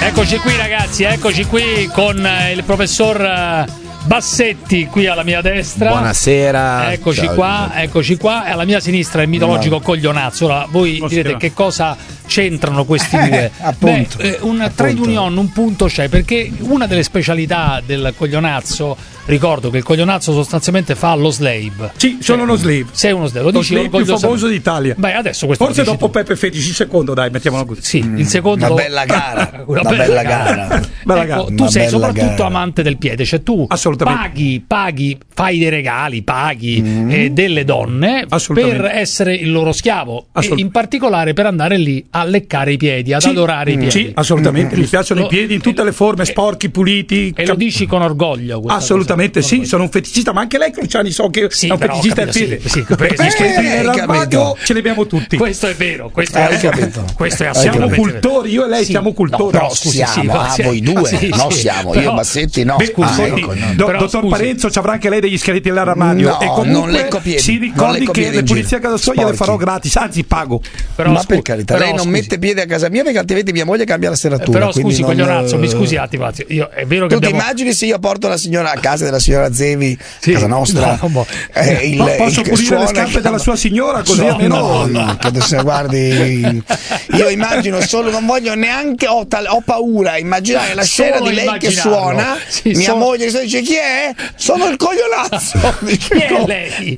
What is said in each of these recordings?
Eccoci qui ragazzi, eccoci qui con il professor Bassetti qui alla mia destra. Buonasera. Eccoci qua, eccoci qua. E alla mia sinistra il mitologico Coglionazzo. Ora voi direte che cosa c'entrano questi due? Appunto. Un trade union, un punto c'è, perché una delle specialità del Coglionazzo, ricordo che il Coglionazzo sostanzialmente fa lo slave. Sì, sono uno slave. Sei uno slave, lo dici slave più famoso d'Italia. Beh, adesso questo forse lo dici dopo tu. Peppe Fetici, il secondo, dai, mettiamolo così. Sì, il secondo. Una bella gara. Una bella gara. Ecco, tu sei soprattutto amante del piede, cioè tu paghi, fai dei regali, paghi delle donne per essere il loro schiavo, e in particolare per andare lì a leccare i piedi, ad adorare i piedi. Sì, assolutamente, mi piacciono i piedi in tutte le forme, sporchi, puliti. E lo dici con orgoglio. Assolutamente cosa, sì, sono un feticista, ma anche lei, Cruciani, so che è un feticista del piede. Nell'armadio ce ne abbiamo tutti. Questo è vero, questo è siamo cultori, io e lei siamo cultori. No, voi due, siamo, io e Bassetti no. Dottor Parenzo, ci avrà anche lei degli scheletri nell'armadio. No, e comunque non lecco piedi. Si ricordi che le pulizie a casa sua gliele farò gratis, anzi pago. Ma per carità, lei non mette piede a casa mia perché altrimenti mia moglie cambia la serratura. Però scusi, Coglionazzo, mi scusi un attimo. È vero che tu ti immagini se io porto la signora a casa della signora Zevi, casa nostra, posso pulire le scarpe della sua signora così almeno no, che adesso guardi, io immagino solo, non voglio neanche, ho paura immaginare la scena di lei che suona, mia moglie dice: chi è? Sono il Coglionazzo. Chi è lei?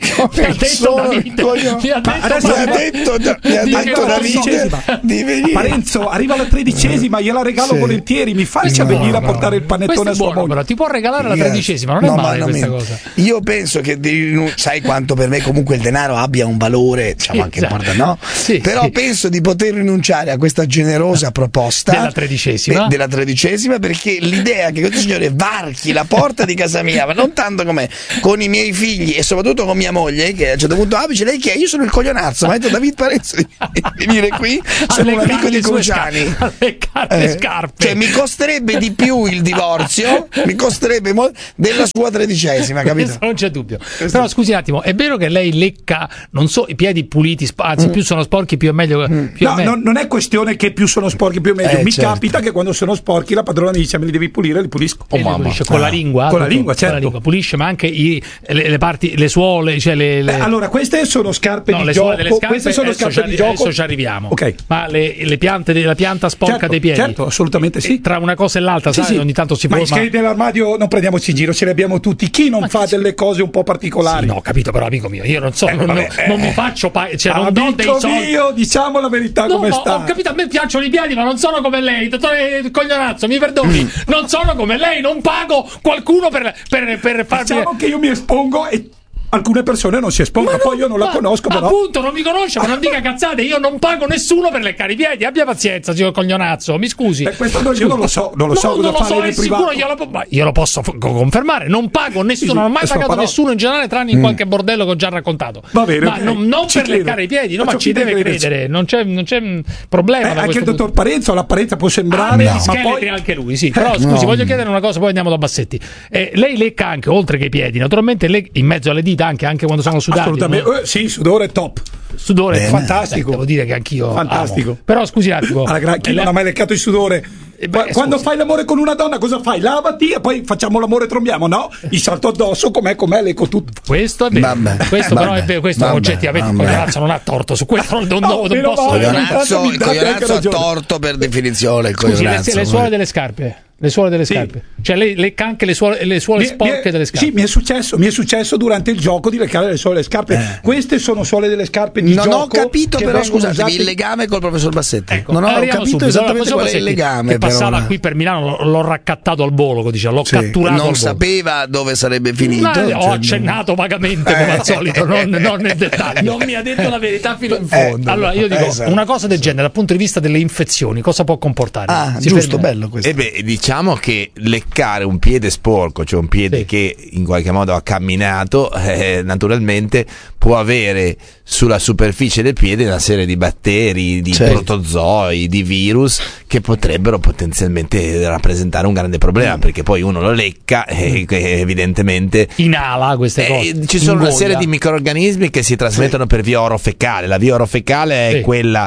Mi ha detto Davide di venire. Parenzo, arriva la 13ª, gliela regalo volentieri, mi faccia venire a portare il panettone a sua moglie. Ti può regalare la 13ª, non è male questa cosa. Io penso che sai quanto per me comunque il denaro abbia un valore, diciamo anche importante, no? Però penso di poter rinunciare a questa generosa proposta della 13ª, perché l'idea che questo signore varchi la porta di casa mia, ma non tanto come con i miei figli e soprattutto con mia moglie, che a un certo punto dice: lei chi è? Io sono il Coglionazzo, ma ha detto David Parenzo di venire qui, sono un amico di Cruciani, le scarpe, cioè mi costerebbe di più il divorzio, mi costerebbe della sua 13ª, capito? Non c'è dubbio. Però scusi un attimo, è vero che lei lecca, non so, i piedi puliti, anzi più sono sporchi più è meglio? Non è questione che più sono sporchi più è meglio, mi capita che quando sono sporchi la padrona mi dice: me li devi pulire, li pulisco. Pulisce con la lingua? Con la lingua, certo. Con la lingua. Pulisce, ma anche le parti, le suole, cioè allora queste sono scarpe di gioco. Queste sono scarpe di gioco. Adesso ci arriviamo. Ok. Ma le piante, la pianta sporca dei piedi? Certo, assolutamente sì. Tra una cosa e l'altra, sai, ogni tanto si forma. Ma i scheletri nell'armadio non prendiamoci in giro, ce li abbiamo tutti. Chi non fa delle cose un po' particolari? Sì, no, capito, però amico mio, io non so, non mi faccio non do dei soldi. Io diciamo la verità come sta. Ho capito, a me piacciono i piedi, ma non sono come lei, dottore Coglionazzo, mi perdoni, non sono come lei, non pago qualcuno per farmi. Diciamo che io mi espongo e alcune persone non si espongono, poi io non la conosco, però. Appunto, non mi conosce, ma non dica cazzate, io non pago nessuno per leccare i piedi, abbia pazienza, signor Coglionazzo, mi scusi. Questo io non lo so, cosa fare nel privato. Io lo posso confermare, non pago nessuno, non ho mai pagato nessuno in generale, tranne in qualche bordello che ho già raccontato. Va bene, ma non per leccare i piedi, no, ma ci deve credere, non c'è problema. Anche il dottor Parenzo all'apparenza può sembrare, ma poi anche lui, sì. Però scusi, voglio chiedere una cosa, poi andiamo da Bassetti. Lei lecca anche, oltre che i piedi, naturalmente in mezzo alle dita anche quando sono sudati. Assolutamente, sì, sudore top. Sudore fantastico. Devo dire che anch'io fantastico. Amo. Però scusi un attimo, chi non ha mai leccato il sudore? Quando fai l'amore con una donna cosa fai? Lavati e poi facciamo l'amore e trombiamo? No, gli salto addosso, com'è, lecco tutto. Questo è vero. Però è vero, questo oggettivamente Coglionazzo non ha torto su questo, non posso. Coglionazzo ha torto per definizione. Scusi, le suole delle scarpe. Le suole delle scarpe, cioè lei lecca anche le suole sporche delle scarpe. Sì, mi è successo durante il gioco di leccare le suole delle scarpe. Queste sono suole delle scarpe di gioco. Non ho capito, però scusatemi, il legame col professor Bassetti. Ecco, non ho capito esattamente qual è il legame. Che passava qui per Milano, l'ho raccattato al volo, l'ho catturato. Non sapeva dove sarebbe finito. Ho accennato vagamente come al solito, non nel dettaglio. Non mi ha detto la verità fino in fondo. Allora io dico, una cosa del genere dal punto di vista delle infezioni, cosa può comportare? Giusto, bello questo. Diciamo che leccare un piede sporco, cioè un piede che in qualche modo ha camminato, naturalmente può avere sulla superficie del piede una serie di batteri, di protozoi, di virus che potrebbero potenzialmente rappresentare un grande problema, perché poi uno lo lecca e evidentemente inala queste cose. Ci sono una serie di microrganismi che si trasmettono per via orofecale. La via orofecale è quella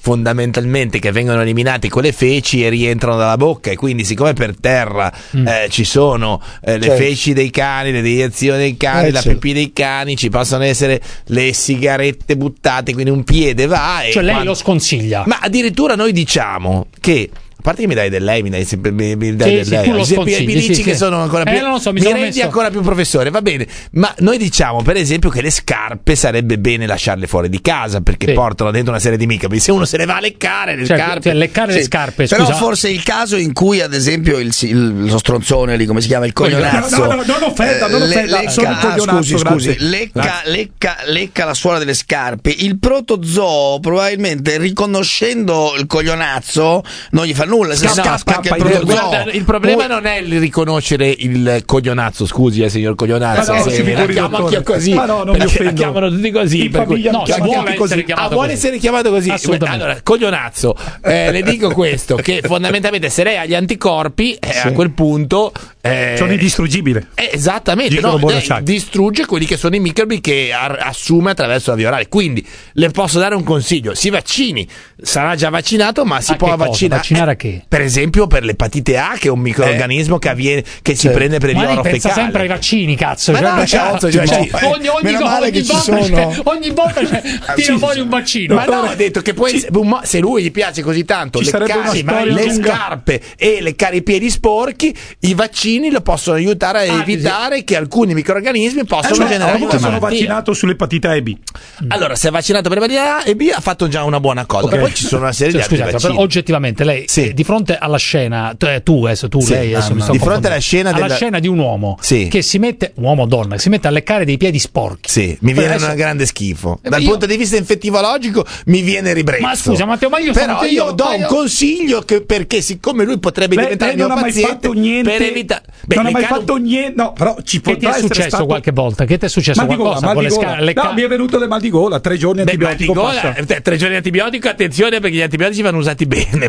fondamentalmente che vengono eliminati con le feci e rientrano dalla bocca, e quindi siccome per terra ci sono le feci dei cani, le deiezioni dei cani, la pipì dei cani, ci possono essere le sigarette buttate, quindi un piede va e lei lo sconsiglia. Ma addirittura noi diciamo che, a parte che mi dai del lei, mi dai sempre mi dai del lei. Tu lo sconsigli, che sono ancora più non lo so, mi rendi ancora più professore, va bene. Ma noi diciamo per esempio che le scarpe sarebbe bene lasciarle fuori di casa, perché portano dentro una serie di microbi. Se uno se le va a leccare le scarpe, leccare le scarpe, però forse il caso in cui ad esempio lo stronzone lì, come si chiama, il coglionazzo, non offenda, sono il coglionazzo, scusi, lecca la suola delle scarpe, il protozoo probabilmente, riconoscendo il coglionazzo, non gli fa nulla, se scappa anche il protozoo. Guarda, il problema non è il riconoscere il coglionazzo, scusi signor coglionazzo, se me la chiamo anch'io così, non mi offendo, la chiamano tutti così, vuole essere chiamato così. Allora, coglionazzo, le dico questo, che fondamentalmente se lei ha gli anticorpi, a quel punto sono indistruggibili. Esattamente, distrugge quelli che sono i microbi che assume attraverso la via orale. Quindi le posso dare un consiglio: si vaccini, sarà già vaccinato, ma si può vaccinare che? Per esempio per l'epatite A, che è un microorganismo che avviene, che si prende per il oro fecale. Pensa sempre ai vaccini, cazzo. Ogni volta tira fuori un vaccino. Ma no, ha detto che poi se lui gli piace così tanto leccare le scarpe e leccare i piedi sporchi, i vaccini lo possono aiutare a evitare che alcuni microorganismi possano generare una sono vaccinato sull'epatite A e B. Allora, se è vaccinato per l'epatite A e B ha fatto già una buona cosa. Poi ci sono una serie di altri vaccini. Però oggettivamente lei di fronte alla scena, lei adesso di fronte alla scena di un uomo che si mette, uomo o donna, che si mette a leccare dei piedi sporchi. Mi viene una grande schifo. Dal punto di vista infettivologico mi viene ribrezzo. Ma scusa Matteo, ma io do un consiglio perché siccome lui potrebbe diventare mio paziente per evitare. Non ha mai fatto niente. No, però ci può essere. Che ti è successo qualche volta? Che ti è successo qualcosa con le scarpe? No, mi è venuto del mal di gola, 3 giorni antibiotico. 3 giorni antibiotico, attenzione, perché gli antibiotici vanno usati bene.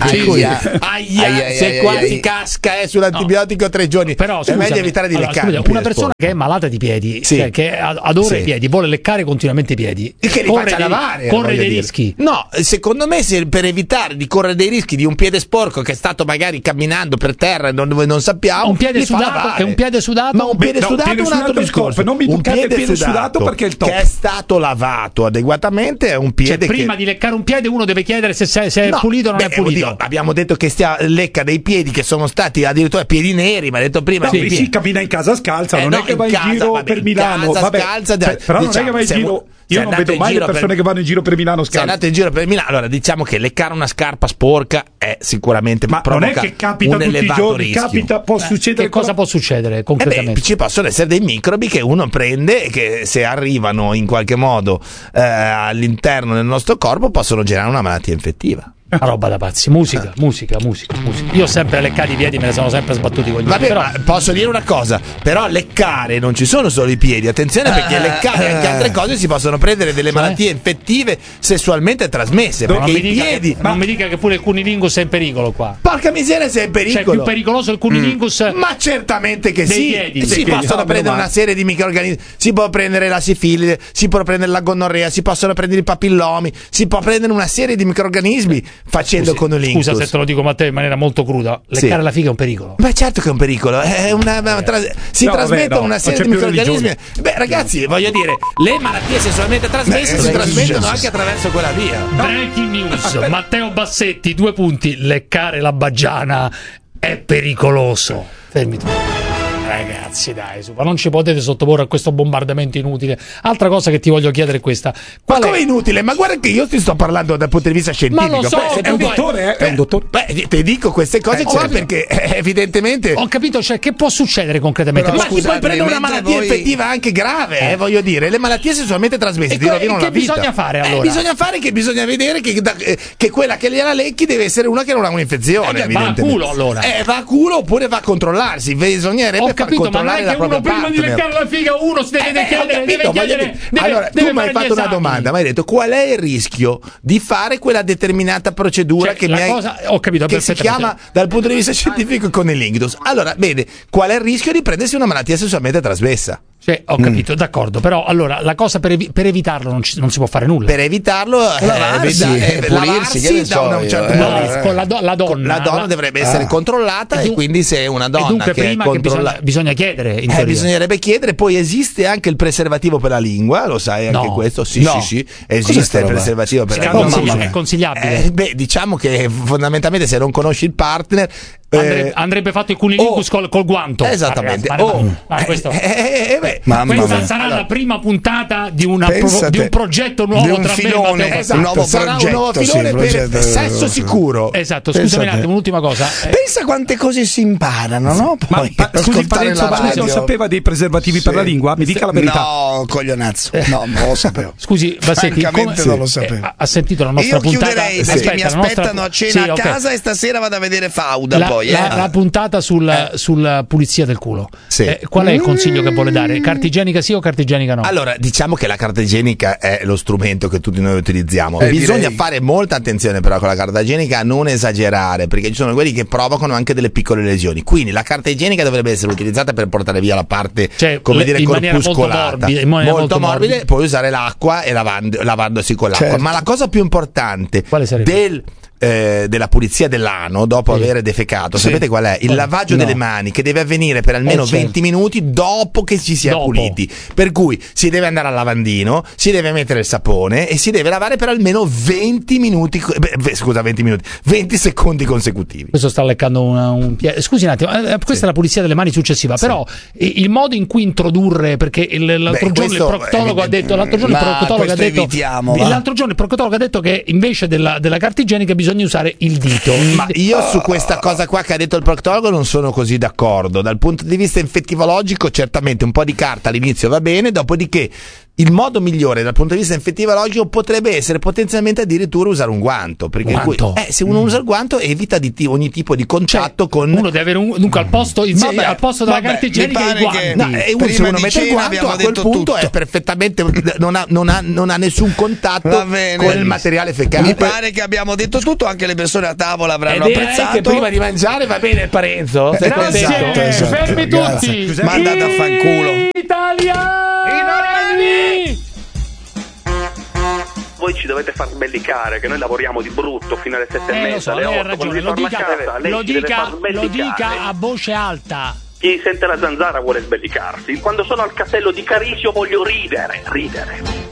Se qua si casca sull'antibiotico 3 giorni, però è meglio evitare di leccare. Una persona che è malata di piedi, che adora i piedi, vuole leccare continuamente i piedi, che li faccia lavare, corre dei rischi. No, secondo me per evitare di correre dei rischi di un piede sporco che è stato magari camminando per terra e non sappiamo, un piede sudato, è un piede sudato, ma un piede sudato è un altro discorso. Non mi toccate il piede sudato perché il top che è stato lavato adeguatamente è un piede prima di leccare un piede uno deve chiedere se è pulito o non è pulito. Oddio, abbiamo detto che lecca dei piedi che sono stati addirittura piedi neri, ma ha detto prima si cammina in casa scalza, non è che va in giro per Milano, però non è che va in giro. Io non vedo mai le persone che vanno in giro per Milano scalze. Se andate in giro per Milano, allora diciamo che leccare una scarpa sporca è sicuramente non è che capita tutti i giorni, capita, può succedere. Che cosa può succedere concretamente? Ci possono essere dei microbi che uno prende e che se arrivano in qualche modo all'interno del nostro corpo possono generare una malattia infettiva. Una roba da pazzi, musica. Io ho sempre leccato i piedi, me ne sono sempre sbattuti con gli piedi. Però posso dire una cosa, però leccare non ci sono solo i piedi, attenzione, perché leccare anche altre cose si possono prendere delle malattie infettive sessualmente trasmesse. Perché i piedi. Non mi dica che pure il cunilingus è in pericolo qua. Porca miseria, sei in pericolo. Cioè, è più pericoloso il cunilingus? Ma certamente che sì. Piedi. Si possono prendere una serie di microorganismi, si può prendere la sifilide, si può prendere la gonorrea, si possono prendere i papillomi, si può prendere una serie di microorganismi facendo conilingus. Scusa se te lo dico Matteo in maniera molto cruda, leccare la figa è un pericolo. Beh, certo che è un pericolo, si trasmettono una serie di microorganismi. Beh, ragazzi, voglio dire, le malattie sessualmente trasmesse si trasmettono anche attraverso quella via. Breaking news, Matteo Bassetti, 2 punti, leccare la baggiana è pericoloso. Fermi tu. Ragazzi, dai, ma non ci potete sottoporre a questo bombardamento inutile. Altra cosa che ti voglio chiedere è questa. Ma come inutile? Ma guarda che io ti sto parlando dal punto di vista scientifico. Ma lo so, è un dottore, è un dottore. Beh, ti dico queste cose qua perché evidentemente ho capito, cioè che può succedere concretamente? Ma ti puoi prendere una malattia infettiva anche grave, voglio dire, le malattie sessualmente trasmesse ti rovinano la vita. Che bisogna fare allora? Bisogna vedere che quella che gliela lecchi deve essere una che non ha un'infezione, va a culo allora. Va a culo oppure va a controllarsi. Bisognerebbe far controllare la uno prima di leccare la figa uno si deve chiedere. Allora tu mi hai fatto una domanda, mi hai detto qual è il rischio di fare quella determinata procedura che si chiama dal punto di vista scientifico conilingus. Allora, bene, qual è il rischio di prendersi una malattia sessualmente trasmessa? Ho capito, d'accordo, però allora la cosa per evitarlo non si può fare nulla. Per evitarlo pulirsi da un certo con la donna. La donna dovrebbe essere controllata e quindi se è una donna dunque che prima è che bisogna chiedere, in teoria. Bisognerebbe chiedere. Poi esiste anche il preservativo per la lingua, lo sai anche questo? Sì, esiste il preservativo per la lingua. È consigliabile. Diciamo che fondamentalmente se non conosci il partner andrebbe fatto il cunilingus col guanto. Esattamente. Questa sarà la prima puntata di un progetto nuovo, di un filone, un nuovo filone per sesso sicuro. Esatto, scusami un attimo, un'ultima cosa. Pensa quante cose si imparano, no? Poi, scusi Parenzo, ma lei non sapeva dei preservativi per la lingua? Mi dica la verità. No, coglionazzo. No, non lo sapevo. Scusi, Bassetti, non lo sapevo. Ha sentito la nostra puntata? Io chiuderei perché mi aspettano a cena a casa e stasera vado a vedere Fauda poi. La puntata sulla pulizia del culo. Qual è il consiglio che vuole dare? Carta igienica sì o carta igienica no? Allora, diciamo che la carta igienica è lo strumento che tutti noi utilizziamo. Bisogna fare molta attenzione però con la carta igienica a non esagerare, perché ci sono quelli che provocano anche delle piccole lesioni. Quindi la carta igienica dovrebbe essere utilizzata per portare via la parte, corpuscolata, molto morbida, poi usare l'acqua e lavandosi con l'acqua. Ma la cosa più importante della pulizia dell'ano dopo aver defecato, sapete qual è? Il lavaggio delle mani, che deve avvenire per almeno 20 minuti dopo che ci si è puliti, per cui si deve andare al lavandino, si deve mettere il sapone e si deve lavare per almeno 20 secondi consecutivi. Questo sta leccando un piede. Scusi un attimo, questa è la pulizia delle mani successiva, però il modo in cui introdurre, perché l'altro giorno il proctologo ha detto che invece della carta igienica bisogna usare il dito. Ma io su questa cosa qua che ha detto il proctologo non sono così d'accordo. Dal punto di vista infettivologico certamente un po' di carta all'inizio va bene, dopodiché il modo migliore dal punto di vista infettivologico potrebbe essere potenzialmente addirittura usare un guanto, perché se uno usa il guanto evita ogni tipo di contatto con uno deve avere dunque al posto della carta igienica i guanti. Se uno mette il guanto a quel punto è perfettamente non ha nessun contatto con il materiale fecale. Mi pare che abbiamo detto tutto, anche le persone a tavola avranno apprezzato. Che prima di mangiare va bene il Parenzo. Grazie, fermi tutti. Mandate a fanculo. Italiani! Voi ci dovete far sbellicare, che noi lavoriamo di brutto fino alle 7:30, alle 8. Ragione, lo dica a voce alta. Chi sente la zanzara vuole sbellicarsi. Quando sono al castello di Carisio voglio ridere.